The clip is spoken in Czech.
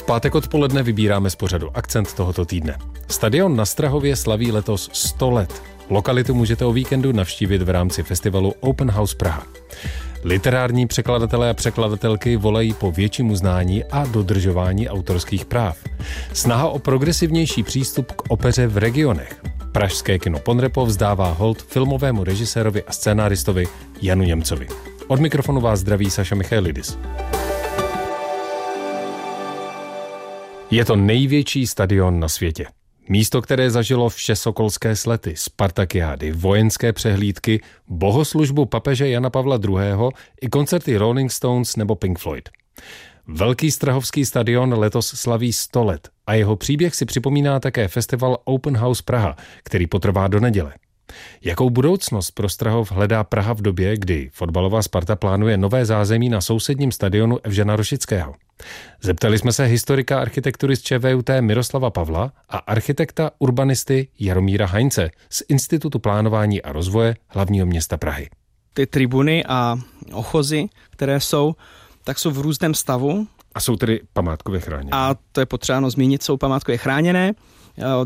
V pátek odpoledne vybíráme z pořadu akcent tohoto týdne. Stadion na Strahově slaví letos 100 let. Lokalitu můžete o víkendu navštívit v rámci festivalu Open House Praha. Literární překladatelé a překladatelky volají po větším uznání a dodržování autorských práv. Snaha o progresivnější přístup k opeře v regionech. Pražské kino Ponrepo vzdává hold filmovému režisérovi a scénáristovi Janu Němcovi. Od mikrofonu vás zdraví Saša Michailidis. Je to největší stadion na světě. Místo, které zažilo všesokolské slety, spartakiády, vojenské přehlídky, bohoslužbu papeže Jana Pavla II. I koncerty Rolling Stones nebo Pink Floyd. Velký strahovský stadion letos slaví 100 let a jeho příběh si připomíná také festival Open House Praha, který potrvá do neděle. Jakou budoucnost pro Strahov hledá Praha v době, kdy fotbalová Sparta plánuje nové zázemí na sousedním stadionu Evžena Rošického? Zeptali jsme se historika architektury z ČVUT Miroslava Pavla a architekta urbanisty Jaromíra Heinze z Institutu plánování a rozvoje hlavního města Prahy. Ty tribuny a ochozy, které jsou, tak jsou v různém stavu. A jsou tedy památkově chráněné. A to je potřeba zmínit, jsou památkově chráněné.